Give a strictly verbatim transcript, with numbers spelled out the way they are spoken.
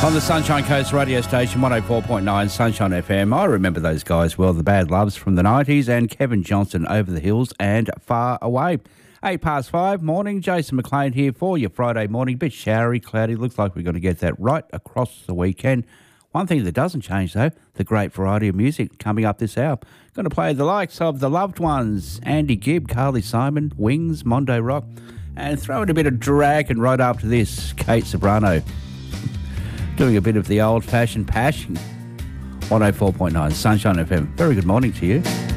On the Sunshine Coast radio station, one oh four point nine Sunshine F M. I remember those guys well, the Bad Loves from the nineties and Kevin Johnson, Over the Hills and Far Away. Eight past five, morning, Jason McLean here for your Friday morning. Bit showery, cloudy, looks like we're going to get that right across the weekend. One thing that doesn't change though, the great variety of music coming up this hour. Going to play the likes of The Loved Ones, Andy Gibb, Carly Simon, Wings, Mondo Rock, and throw in a bit of drag, and right after this, Kate Sobrano. Doing a bit of the old-fashioned passion. one oh four point nine Sunshine F M. Very good morning to you.